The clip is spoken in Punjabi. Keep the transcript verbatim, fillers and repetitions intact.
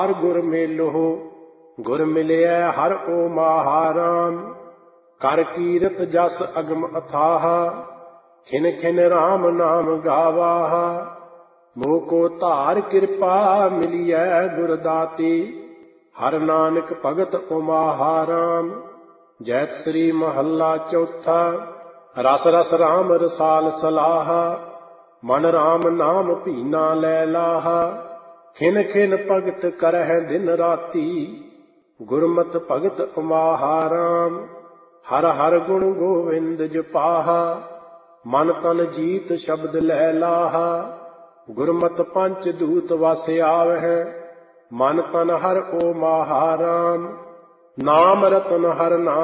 ਹਰ ਗੁਰ ਮੇਲੋ ਗੁਰ ਮਿਲਿਆ ਹਰ ਓ ਮਹਾਰਾਮ। ਕਰ ਕੀਰਤ ਜਸ ਅਗਮ ਅਥਾਹ ਖਿਨ ਖਿਨ ਰਾਮ ਨਾਮ ਗਾਵਾਹ। ਮੋਹ ਕੋ ਧਾਰ ਕਿਰਪਾ ਮਿਲਿਐ ਗੁਰ ਦਾਤੀ ਹਰ ਨਾਨਕ ਭਗਤ ਓ ਮਹਾਰਾਮ। ਜੈਤ ਸ੍ਰੀ ਮਹੱਲਾ ਚੌਥਾ। ਰਸ ਰਸ ਰਾਮ ਰਸਾਲ ਸਲਾਹ ਮਨ ਰਾਮ ਨਾਮ ਭੀਨਾ ਲੈ ਲਾਹ। ਖਿਨ ਖਿਨ ਭਗਤ ਕਰਹਿ ਦਿਨ ਰਾਤੀ ਗੁਰਮਤਿ ਭਗਤ ਉਮਾਹਾਰਾਮ। ਹਰ ਹਰ ਗੁਣ ਗੋਵਿੰਦ ਜਪਾਹਾ ਮਨ ਤਨ ਜੀਤ ਸ਼ਬਦ ਲੈ ਲਾਹਾ। ਗੁਰਮਤਿ ਪੰਚ ਦੂਤ ਵਸ ਆਵਹਿ ਮਨ ਤਨ ਹਰ ਓ ਮਹਾਰਾਮ। ਨਾਮ ਰਤਨ ਹਰ ਨਾਮ